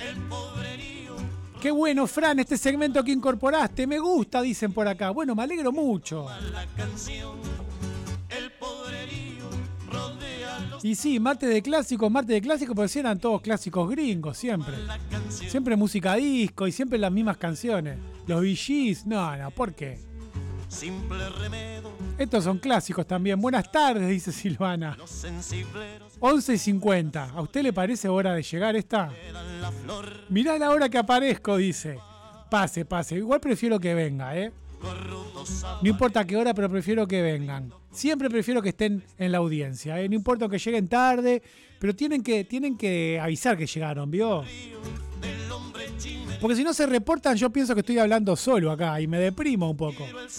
Qué bueno, Fran, este segmento que incorporaste. Me gusta, dicen por acá. Bueno, me alegro mucho. Y sí, martes de clásicos, porque eran todos clásicos gringos, siempre. Siempre música disco y siempre las mismas canciones. Los Bee Gees, no, ¿por qué? Estos son clásicos también. Buenas tardes, dice Silvana. 11:50. ¿A usted le parece hora de llegar esta? Mirá la hora que aparezco, dice. Pase. Igual prefiero que venga, ¿eh? No importa qué hora, pero prefiero que vengan. Siempre prefiero que estén en la audiencia, ¿eh? No importa que lleguen tarde, pero tienen que avisar que llegaron, ¿vio? Porque si no se reportan, yo pienso que estoy hablando solo acá y me deprimo un poco.